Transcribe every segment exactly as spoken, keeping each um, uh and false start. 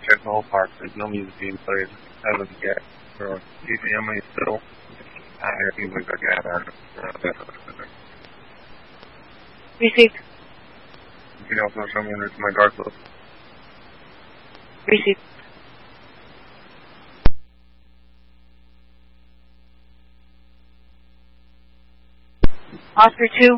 check the whole park. There's no music being played as of yet. So, the family is still out here. Seems like they're gathered. Received. You can also show me under my guard close. Received. Oscar two.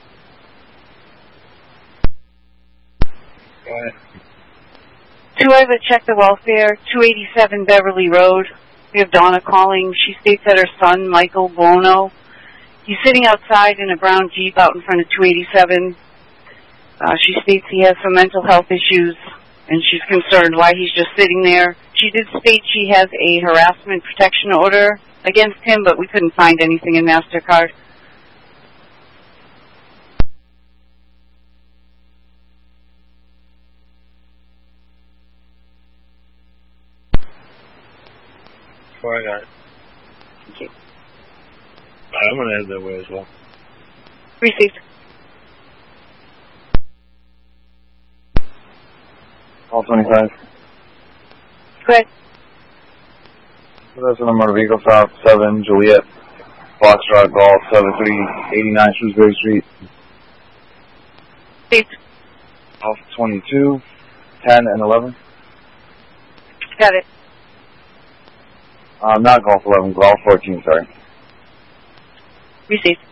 Go ahead. Two, I have a check the welfare, two eighty-seven Beverly Road. We have Donna calling. She states that her son, Michael Buono, he's sitting outside in a brown Jeep out in front of two eighty-seven. Uh, she states he has some mental health issues, and she's concerned why he's just sitting there. She did state she has a harassment protection order against him, but we couldn't find anything in MasterCard. So I got it. Thank you. Right, I'm going to head that way as well. Received. Call twenty-five. Go ahead. That's the number of Eagle South seven, Juliet, Foxtrot Golf, seven three eighty-nine Shrewsbury Street. Received. Golf twenty-two, ten, and eleven. Got it. Uh, not Golf eleven, Golf fourteen, sorry. Received.